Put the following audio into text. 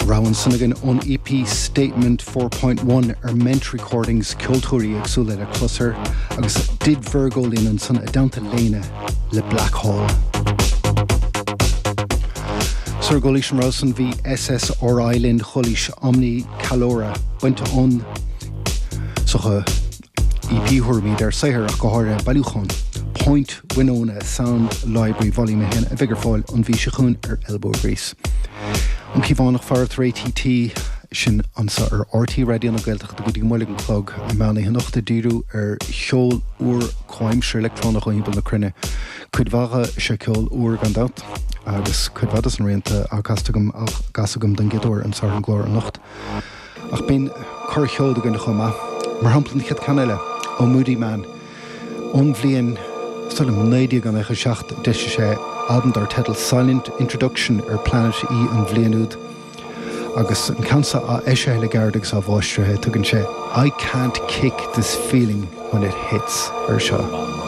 Rowan Sunnigan on EP Statement 4.1 Ment Recordings Cultúrí agsúla le Clusar agus did Virgolín an son a downta léine le Black Hole. Sir Golísh Rawson v SSR Island Cholis Omni Calora went on socha EP Hurby der Sahara Gohara Baluchon Point Winona Sound Library Volume hen a Vigorfoil on Vishachun Elbow Grease. An Kivánach Farth TT sin ansa RT Radio na Gaeltach de Gooding Mulligan Plug a Mani Hanochta Diru Shol Coimshire Electronic Hibel na Crinne Kudvaga Shakil Gandat agus Kudvadas an Renta a Gasagum den Gidor and Sarhan Glor an Nocht Ach bin Corchol gan Choma Mar Hamplan Kit Canela O Moody Man Onvlien Solom Lady gan Echa Shacht Deshe Abendar title Silent Introduction Planet E an Vleanud agus an cansa a Eshe Legardigs of Austria Tugan I can't kick this feeling when it hits Sha.